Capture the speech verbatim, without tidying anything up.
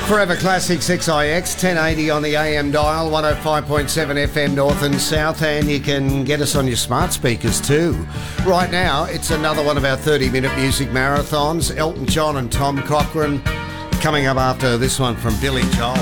Forever Classics X I X, ten eighty on the A M dial, one oh five point seven F M north and south, and you can get us on your smart speakers too. Right now, it's another one of our thirty-minute music marathons. Elton John and Tom Cochrane coming up after this one from Billy Joel.